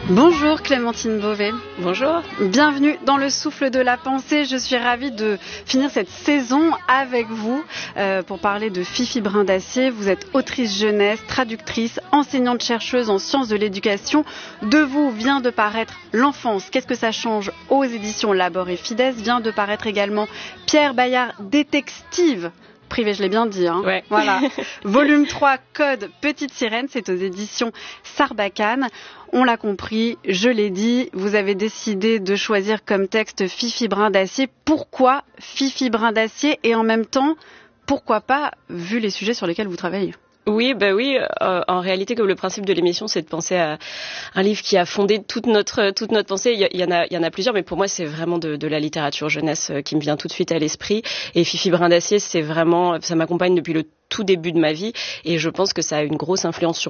Bonjour Clémentine Beauvais. Bonjour. Bienvenue dans le souffle de la pensée. Je suis ravie de finir cette saison avec vous pour parler de Fifi Brin d'Acier. Vous êtes autrice jeunesse, traductrice, enseignante-chercheuse en sciences de l'éducation. De vous vient de paraître L'enfance, qu'est-ce que ça change aux éditions Labor et Fides. Vient de paraître également Pierre Bayard, Détective. Privé, je l'ai bien dit. Ouais. Voilà. Volume 3, Code Petite Sirène, c'est aux éditions Sarbacane. On l'a compris, je l'ai dit, vous avez décidé de choisir comme texte Fifi Brin d'Acier. Pourquoi Fifi Brin d'Acier et en même temps, pourquoi pas, vu les sujets sur lesquels vous travaillez ? Oui, en réalité, comme le principe de l'émission, c'est de penser à un livre qui a fondé toute notre pensée. Il y en a plusieurs, mais pour moi, c'est vraiment de la littérature jeunesse qui me vient tout de suite à l'esprit. Et Fifi Brin d'Acier, ça m'accompagne depuis le tout début de ma vie, et je pense que ça a une grosse influence sur